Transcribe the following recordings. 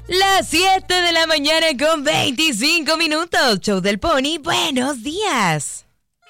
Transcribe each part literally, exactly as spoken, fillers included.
Las siete de la mañana con veinticinco minutos. Show del Pony, buenos días.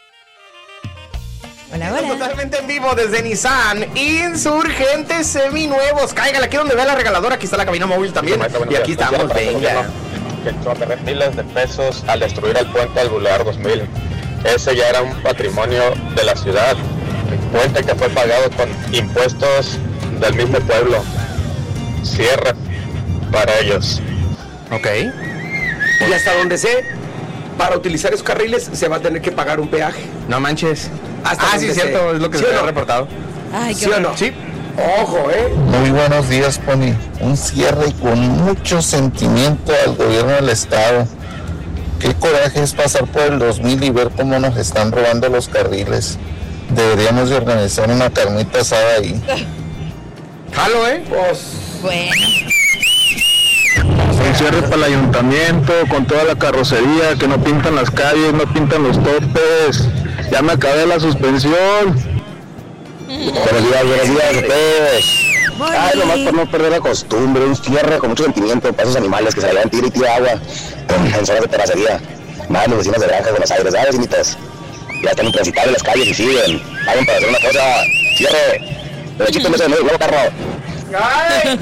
Hola, hola. Totalmente en vivo desde Nissan Insurgentes seminuevos. Cáigale aquí donde ve la regaladora. Aquí está la cabina móvil también. Y aquí estamos, venga. Que echó a perder miles de pesos al destruir el puente del Boulevard dos mil. Ese ya era un patrimonio de la ciudad. Puente que fue pagado con impuestos del mismo pueblo. Cierre para ellos. Ok. Y hasta donde sé, para utilizar esos carriles se va a tener que pagar un peaje. No manches. Hasta ah, sí, es cierto, es lo que ¿Sí se no? ha reportado. Ay, qué ¿Sí o no? Sí. Ojo, ¿eh? Muy buenos días, Pony. Un cierre con mucho sentimiento al gobierno del estado. Qué coraje es pasar por el dos mil y ver cómo nos están robando los carriles. Deberíamos de organizar una carnita asada ahí. Jalo, ¿eh? Pues... Bueno. Un cierre para el ayuntamiento con toda la carrocería, que no pintan las calles, no pintan los topes. Ya me acabé la suspensión. Buenos días, buenos días a todos. Ay, nomás por no perder la costumbre, un cierre con mucho sentimiento para esos animales que se le dan tira y tira agua en zonas de terracería. Más los vecinos de Granja de Buenos Aires, ¿sabes, vecinitos? Ya están intransitables las calles y siguen. Hagan para hacer una cosa. Cierre. Derechito no se me nuevo carro. ¡Ay!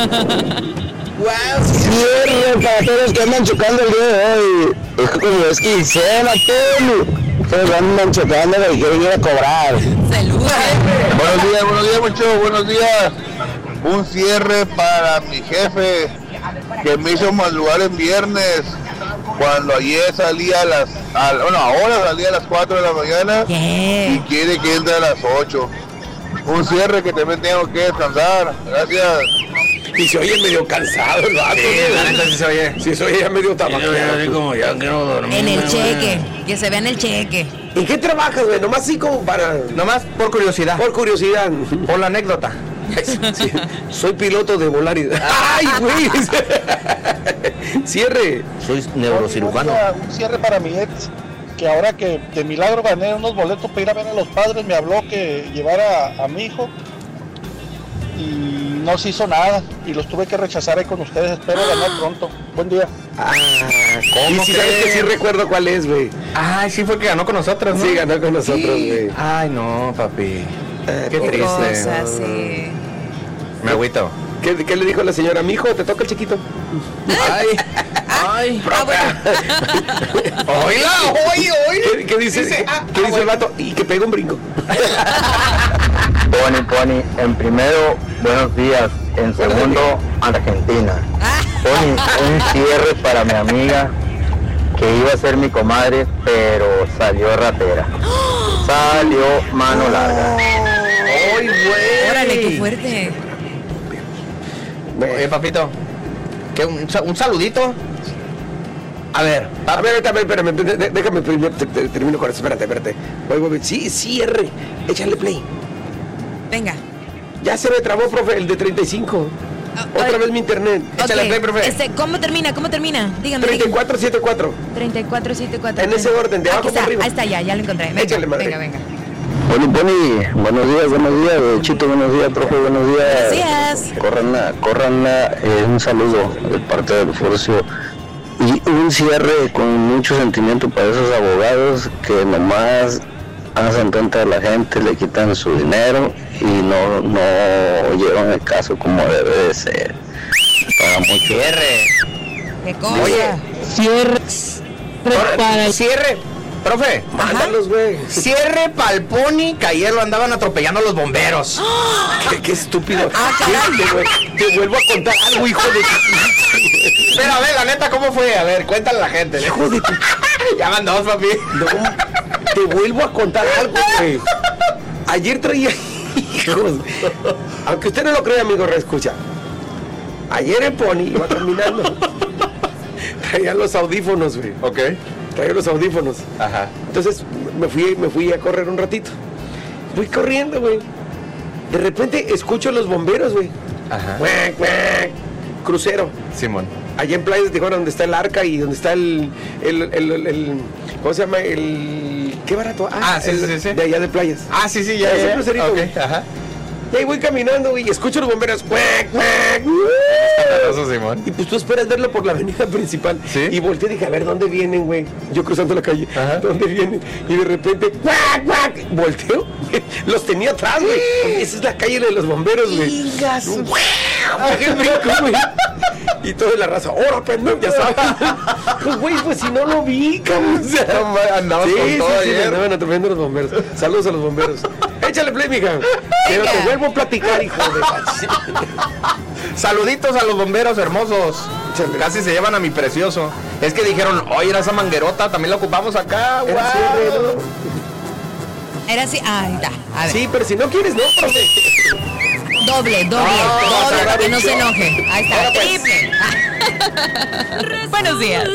Wow, cierre para todos los que andan chocando el día de hoy. Es que como es quincena, Tony. Ustedes andan chocando y quieren ir a cobrar. Saludos. Buenos días, buenos días, muchachos, buenos días. Un cierre para mi jefe que me hizo madrugar en viernes. Cuando ayer salía a las, a, bueno, ahora salía a las cuatro de la mañana Yeah. y quiere que entre a las ocho. Un cierre que también tengo que descansar. Gracias. Y se oye medio cansado el vato. Sí, la neta sí se oye. Sí, se oye ya medio tabaco. como ya quiero dormir. En el cheque. Que se vea en el cheque. ¿En qué trabajas, güey? Nomás así como para... Nomás por curiosidad. Por curiosidad. Por la anécdota. Sí, soy piloto de volar y... ¡Ay, güey! Cierre. Soy neurocirujano. Un cierre para mi ex, que ahora que de milagro gané unos boletos para ir a ver a los padres, me habló que llevara a mi hijo y no se hizo nada y los tuve que rechazar ahí con ustedes. Espero ganar pronto. Buen día. Ah, ¿cómo y si sabes crees? que sí recuerdo cuál es, güey. Ay, sí fue que ganó con nosotros, ¿no? Sí, ganó con nosotros, güey. Ay, no, papi. Qué Qué triste. cosa, sí. Me agüito. ¿Qué, ¿Qué le dijo la señora? Mijo, te toca el chiquito. Ay, ay. Ah, bueno. Oíla, oye, oye. ¿Qué, qué dice? Dice, ¿Qué, ah, qué ah, dice el bueno. vato? Y que pega un brinco. Pony, Pony, en primero, buenos días. En segundo, Argentina. Pony, un cierre para mi amiga que iba a ser mi comadre, pero salió ratera. Salió mano larga. ¡Ay, güey! Órale, qué fuerte. Oye, papito. ¿Qué, un, sa- un saludito? A ver, A ver, espérame, espérame, de- de- déjame primero, te- te- termino con eso, espérate, espérate. Voy, voy, voy. Sí, cierre, échale play. Venga. Ya se me trabó, profe, el de treinta y cinco. Ah, Otra ay. vez mi internet. Échale Ok, play, profe. Este, ¿cómo termina? ¿Cómo termina? Dígame. treinta y cuatro setenta y cuatro. treinta y cuatro, setenta y cuatro. En ese orden, de abajo Aquí está, para arriba. ahí está, ya, ya lo encontré. Venga, Échale, madre. venga, venga. Pony, Pony, buenos días, buenos días. Chito, buenos días, profe, buenos días. Buenos días. Corran, corran, eh, un saludo de parte del Furcio. Y un cierre con mucho sentimiento para esos abogados que nomás hacen tanta a la gente, le quitan su dinero y no, no llevan el caso como debe de ser. Para mucho. cierre. ¿Qué cosa? Oye, Cierre para cierre. Profe, Mándalos, güey. cierre pa'l Pony, que ayer lo andaban atropellando los bomberos. Qué, qué estúpido. Ah, caray. Te, vuel- te vuelvo a contar algo, hijo de tu... Pero a ver, la neta, ¿cómo fue? A ver, cuéntale a la gente. ¿eh? Hijo de tu... Ya van dos, papi. No, te vuelvo a contar algo, güey. Ayer traía... Hijos. Aunque usted no lo crea, amigo, reescucha. Ayer el Pony iba caminando. Traía los audífonos, güey. Ok. Traía los audífonos. Ajá. Entonces me fui, me fui a correr un ratito. Voy corriendo, güey. De repente escucho los bomberos, güey. Ajá. Cuac, cuac. Crucero. Simón. Allá en Playas de Tijuana, donde está el Arca y donde está el... el, el, el, el- ¿cómo se llama? El... ¿Qué barato? Ah, sí, el- sí, sí. De allá de Playas. Ah, sí, sí, ya, Ese ya. crucerito, Ok, güey. ajá. Y ahí voy caminando, güey, y escucho los bomberos. ¡Cuac, cuac! maravilloso, Simón. Y pues tú esperas verlo por la avenida principal. ¿Sí? Y volteé y dije, a ver, ¿dónde vienen, güey? Yo cruzando la calle. Ajá. ¿Dónde vienen? Y de repente, ¡cuac, cuac! Volteo. Los tenía atrás, güey. Esa es la calle de los bomberos, güey. ¡Qué brinco, güey! Y toda la raza, ¡ahora, pendejo! Ya sabes. Pues, güey, pues si no lo vi, cabrón. O sea, andabas sí, con todo sí, ayer. Sí, andaban atropellando los bomberos. Saludos a los bomberos. Échale play, mija. Pero te vuelvo a platicar, hijo de... Saluditos a los bomberos hermosos. Casi se llevan a mi precioso. Es que dijeron, oye, era esa manguerota, también la ocupamos acá. Wow. Era así, ah, está. A ver. Sí, pero si no quieres, no, profe. Doble, doble, oh, doble, para que no se enoje. Ahí está, triple. Buenos días.